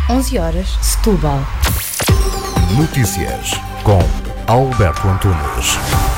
11 horas, Setúbal. Notícias com Alberto Antunes.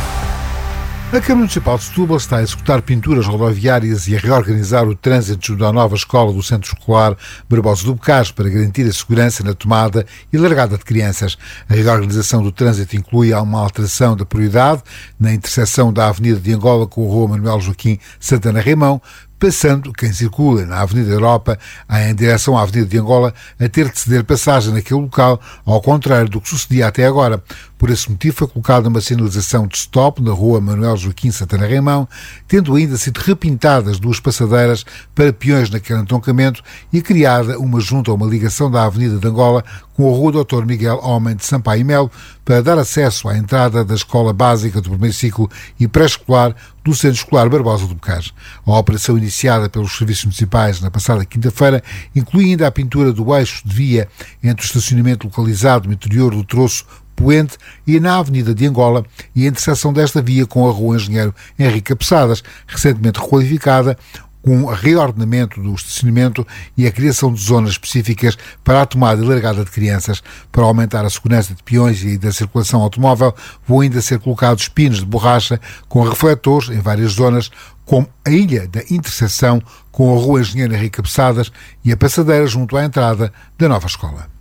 A Câmara Municipal de Setúbal está a executar pinturas rodoviárias e a reorganizar o trânsito junto à nova escola do Centro Escolar Barbosa do Bocage para garantir a segurança na tomada e largada de crianças. A reorganização do trânsito inclui uma alteração da prioridade na interseção da Avenida de Angola com a Rua Manuel Joaquim Santana Raimão, passando quem circula na Avenida Europa em direção à Avenida de Angola a ter de ceder passagem naquele local, ao contrário do que sucedia até agora. Por esse motivo foi colocada uma sinalização de stop na Rua Manuel Joaquim Santana Raimão, tendo ainda sido repintadas duas passadeiras para peões naquele entroncamento e criada uma junta a uma ligação da Avenida de Angola com a Rua Dr. Miguel Homem de Sampaio e Melo para dar acesso à entrada da Escola Básica do Primeiro Ciclo e Pré-Escolar do Centro Escolar Barbosa do Bocage. A operação iniciada pelos serviços municipais na passada quinta-feira inclui ainda a pintura do eixo de via entre o estacionamento localizado no interior do troço Poente e na Avenida de Angola e a interseção desta via com a Rua Engenheiro Henrique Cabeçadas, recentemente requalificada, com o reordenamento do estacionamento e a criação de zonas específicas para a tomada e largada de crianças. Para aumentar a segurança de peões e da circulação automóvel, vão ainda ser colocados pinos de borracha com refletores em várias zonas, como a ilha da interseção com a Rua Engenheiro Henrique Cabeçadas e a passadeira junto à entrada da nova escola.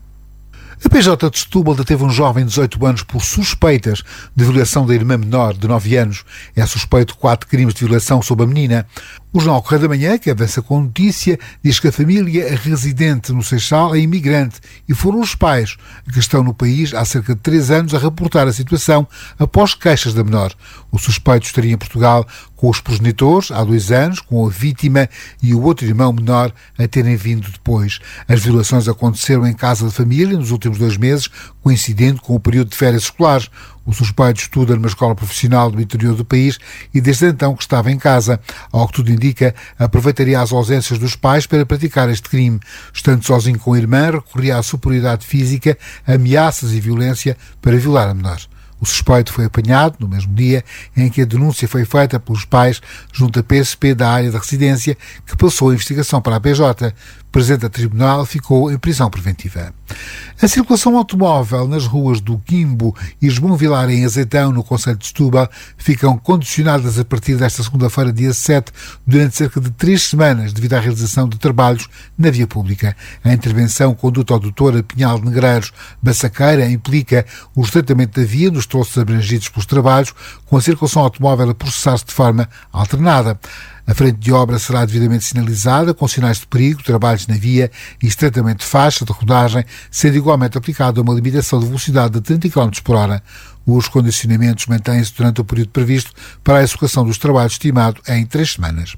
A PJ de Setúbal deteve um jovem de 18 anos por suspeitas de violação da irmã menor de 9 anos. É suspeito de 4 crimes de violação sobre a menina. O Jornal Correio da Manhã, que avança com notícia, diz que a família residente no Seixal é imigrante e foram os pais que estão no país há cerca de 3 anos a reportar a situação após queixas da menor. O suspeito estaria em Portugal com os progenitores há 2 anos, com a vítima e o outro irmão menor a terem vindo depois. As violações aconteceram em casa de família nos últimos 2 meses, coincidendo com o período de férias escolares. O suspeito estuda numa escola profissional do interior do país e desde então que estava em casa. Ao que tudo indica, aproveitaria as ausências dos pais para praticar este crime. Estando sozinho com a irmã, recorria à superioridade física, ameaças e violência para violar a menor. O suspeito foi apanhado no mesmo dia em que a denúncia foi feita pelos pais junto à PSP da área da residência, que passou a investigação para a PJ. O presidente da tribunal ficou em prisão preventiva. A circulação automóvel nas ruas do Quimbo e João Vilar em Azeitão, no concelho de Setúbal, ficam condicionadas a partir desta segunda-feira, dia 7, durante cerca de 3 semanas, devido à realização de trabalhos na via pública. A intervenção conduta ao doutor Pinhal de Negreiros Bassaqueira implica o estreitamento da via nos troços abrangidos pelos trabalhos, com a circulação automóvel a processar-se de forma alternada. A frente de obra será devidamente sinalizada, com sinais de perigo, trabalhos na via e estreitamento de faixa de rodagem, sendo igualmente aplicada uma limitação de velocidade de 30 km por hora. Os condicionamentos mantêm-se durante o período previsto para a execução dos trabalhos, estimado em 3 semanas.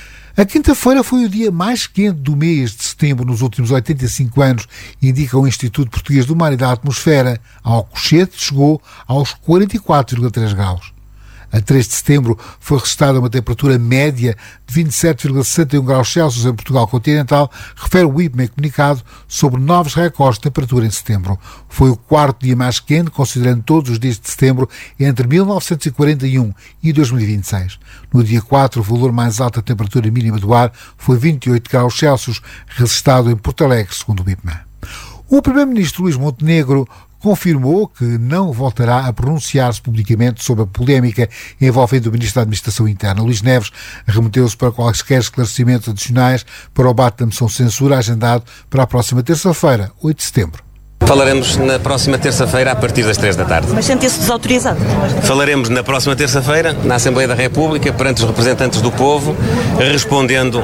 A quinta-feira foi o dia mais quente do mês de setembro nos últimos 85 anos, indica o Instituto Português do Mar e da Atmosfera. A Alcochete chegou aos 44,3 graus. A 3 de setembro foi registrada uma temperatura média de 27,61 graus Celsius em Portugal continental, refere o IPMA em comunicado sobre novos recordes de temperatura em setembro. Foi o 4º dia mais quente, considerando todos os dias de setembro, entre 1941 e 2026. No dia 4, o valor mais alto da temperatura mínima do ar foi 28 graus Celsius, registrado em Porto Alegre, segundo o IPMA. O primeiro-ministro Luís Montenegro confirmou que não voltará a pronunciar-se publicamente sobre a polémica envolvendo o Ministro da Administração Interna. Luís Neves remeteu-se para quaisquer esclarecimentos adicionais para o debate da moção de censura agendado para a próxima terça-feira, 8 de setembro. Falaremos na próxima terça-feira a partir das 3 da tarde. Mas sente-se desautorizado? Falaremos na próxima terça-feira na Assembleia da República perante os representantes do povo, respondendo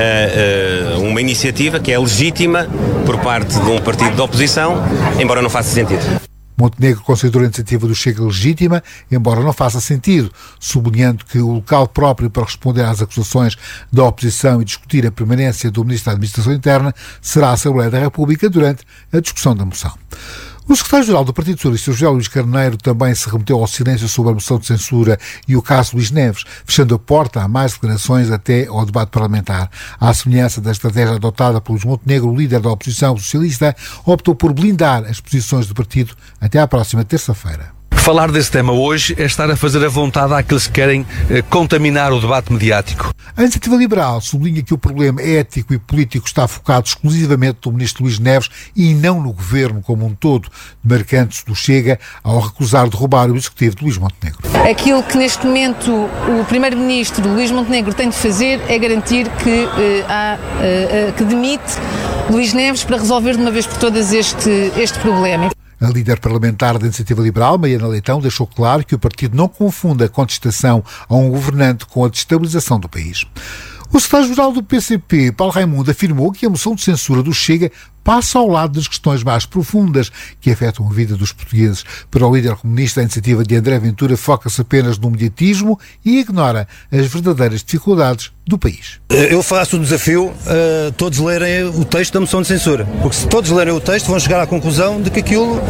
a uma iniciativa que é legítima por parte de um partido de oposição, embora não faça sentido. Montenegro considerou a iniciativa do Chega legítima, embora não faça sentido, sublinhando que o local próprio para responder às acusações da oposição e discutir a permanência do Ministro da Administração Interna será a Assembleia da República durante a discussão da moção. O secretário-geral do Partido Socialista, José Luís Carneiro, também se remeteu ao silêncio sobre a moção de censura e o caso Luís Neves, fechando a porta a mais declarações até ao debate parlamentar. À semelhança da estratégia adotada por Luís Montenegro, o líder da oposição socialista optou por blindar as posições do partido até à próxima terça-feira. Falar desse tema hoje é estar a fazer a vontade àqueles que querem contaminar o debate mediático. A Iniciativa Liberal sublinha que o problema ético e político está focado exclusivamente no ministro Luís Neves e não no governo como um todo, demarcando-se do Chega ao recusar derrubar o executivo de Luís Montenegro. Aquilo que neste momento o primeiro-ministro Luís Montenegro tem de fazer é garantir que demite Luís Neves para resolver de uma vez por todas este problema. A líder parlamentar da Iniciativa Liberal, Mariana Leitão, deixou claro que o partido não confunda a contestação a um governante com a destabilização do país. O secretário-geral do PCP, Paulo Raimundo, afirmou que a moção de censura do Chega passa ao lado das questões mais profundas que afetam a vida dos portugueses. Para o líder comunista, a iniciativa de André Ventura foca-se apenas no mediatismo e ignora as verdadeiras dificuldades do país. Eu faço o desafio a todos lerem o texto da moção de censura, porque se todos lerem o texto vão chegar à conclusão de que aquilo,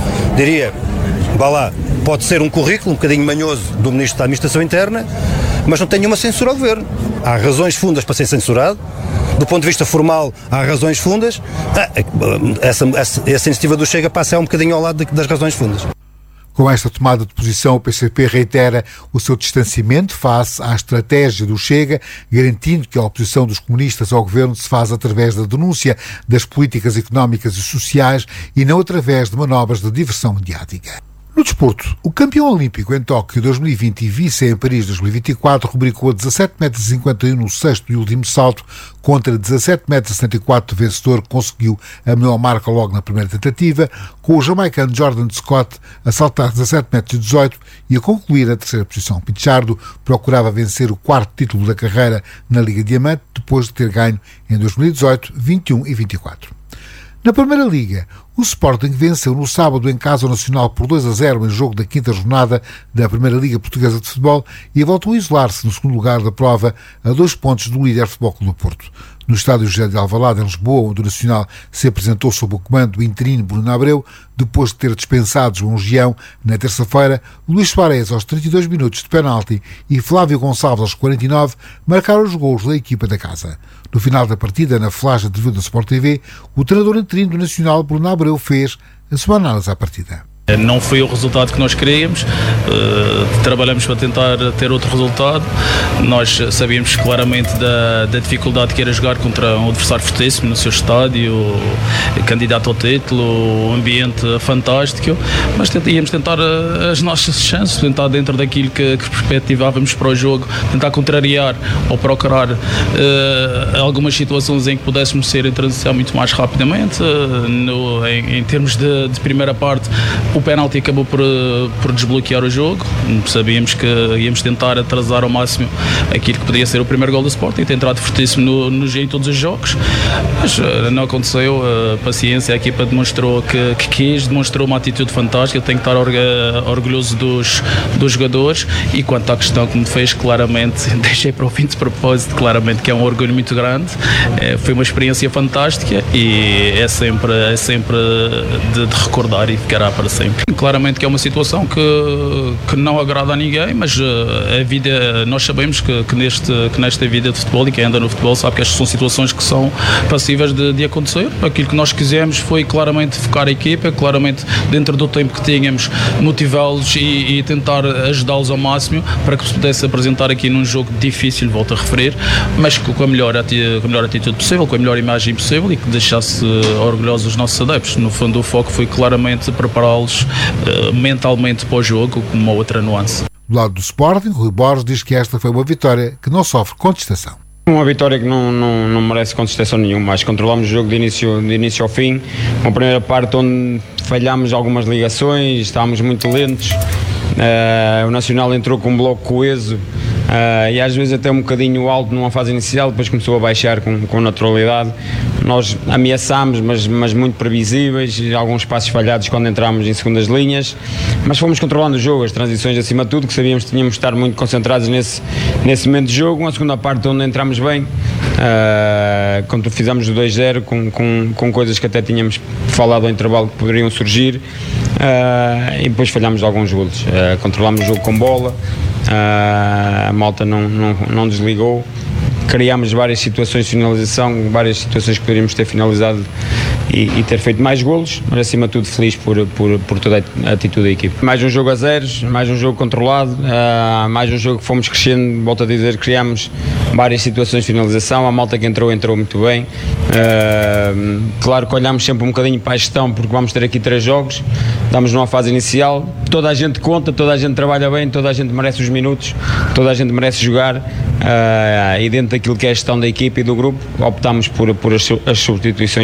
pode ser um currículo um bocadinho manhoso do Ministro da Administração Interna, mas não tem nenhuma censura ao Governo. Há razões fundas para ser censurado. Do ponto de vista formal, há razões fundas. Essa iniciativa do Chega passa um bocadinho ao lado das razões fundas. Com esta tomada de posição, o PCP reitera o seu distanciamento face à estratégia do Chega, garantindo que a oposição dos comunistas ao governo se faz através da denúncia das políticas económicas e sociais e não através de manobras de diversão mediática. No desporto, o campeão olímpico em Tóquio 2020 e vice em Paris 2024 rubricou 17,51 m no sexto e último salto contra 17,74 m do vencedor, que conseguiu a melhor marca logo na primeira tentativa, com o jamaicano Jordan Scott a saltar 17,18 m e a concluir na terceira posição. Pichardo procurava vencer o quarto título da carreira na Liga Diamante, depois de ter ganho em 2018, 21 e 24. Na Primeira Liga, o Sporting venceu no sábado em casa o Nacional por 2-0 em jogo da quinta jornada da Primeira Liga Portuguesa de Futebol e voltou a isolar-se no segundo lugar da prova a 2 pontos do líder Futebol Clube do Porto. No estádio José de Alvalade, em Lisboa, onde o Nacional se apresentou sob o comando do interino Bruno Abreu, depois de ter dispensado João Gião na terça-feira, Luís Suárez aos 32 minutos de penalti e Flávio Gonçalves aos 49 marcaram os golos da equipa da casa. No final da partida, na flash de vídeo da Sport TV, o treinador interino do Nacional, Bruno Abreu, fez a sua análise à partida. Não foi o resultado que nós queríamos, trabalhamos para tentar ter outro resultado. Nós sabíamos claramente da dificuldade que era jogar contra um adversário fortíssimo no seu estádio, candidato ao título, um ambiente fantástico, mas íamos tentar as nossas chances, tentar dentro daquilo que perspectivávamos para o jogo, tentar contrariar ou procurar algumas situações em que pudéssemos ser em transição muito mais rapidamente. Em termos de primeira parte, o penalti acabou por desbloquear o jogo. Sabíamos que íamos tentar atrasar ao máximo aquilo que podia ser o primeiro gol do Sporting, tem entrado fortíssimo em todos os jogos, mas não aconteceu. A paciência, a equipa demonstrou que quis, demonstrou uma atitude fantástica. Eu tenho que estar orgulhoso dos jogadores. E quanto à questão que me fez, claramente deixei para o fim de propósito, claramente que é um orgulho muito grande. Foi uma experiência fantástica e é sempre de recordar e ficará para sempre. Claramente que é uma situação que não agrada a ninguém, mas a vida, nós sabemos que nesta vida de futebol, e quem anda no futebol sabe que estas são situações que são passíveis de acontecer. Aquilo que nós quisemos foi claramente focar a equipa, claramente dentro do tempo que tínhamos, motivá-los e tentar ajudá-los ao máximo para que se pudesse apresentar aqui num jogo difícil, volto a referir, mas com a melhor atitude possível, com a melhor imagem possível e que deixasse orgulhosos os nossos adeptos. No fundo, o foco foi claramente prepará-los mentalmente para o jogo, com uma outra nuance. Do lado do Sporting, Rui Borges diz que esta foi uma vitória que não sofre contestação. Uma vitória que não merece contestação nenhuma. Acho que controlámos o jogo de início ao fim. Uma primeira parte onde falhámos algumas ligações, estávamos muito lentos. O Nacional entrou com um bloco coeso e às vezes até um bocadinho alto numa fase inicial, depois começou a baixar com naturalidade. Nós ameaçámos, mas muito previsíveis, alguns passos falhados quando entramos em segundas linhas, mas fomos controlando o jogo, as transições acima de tudo, que sabíamos que tínhamos de estar muito concentrados nesse momento de jogo. Uma segunda parte onde entramos bem, quando fizemos o 2-0 com coisas que até tínhamos falado ao intervalo que poderiam surgir, e depois falhámos alguns golos. Controlámos o jogo com bola, a malta não desligou. Criámos várias situações de finalização, várias situações que poderíamos ter finalizado e ter feito mais golos, mas acima de tudo feliz por toda a atitude da equipe. Mais um jogo a zeros, mais um jogo controlado, mais um jogo que fomos crescendo, volto a dizer, criámos várias situações de finalização, a malta que entrou muito bem. Claro que olhamos sempre um bocadinho para a gestão, porque vamos ter aqui 3 jogos, estamos numa fase inicial, toda a gente conta, toda a gente trabalha bem, toda a gente merece os minutos, toda a gente merece jogar, e dentro daquilo que é a gestão da equipe e do grupo, optámos por as substituições